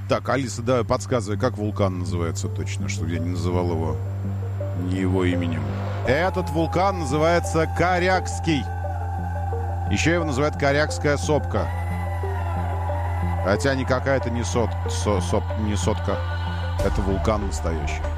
Так, Алиса, давай подсказывай, как вулкан называется точно, чтобы я не называл его не его именем. Этот вулкан называется Корякский. Еще его называют Корякская сопка. Хотя никакая это не сотка. Это вулкан настоящий.